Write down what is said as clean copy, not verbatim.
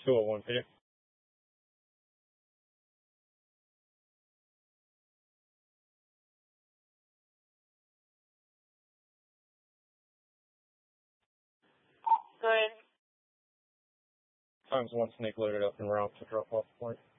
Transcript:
201 for you. Go ahead. Times 1 snake loaded up and route to drop off point.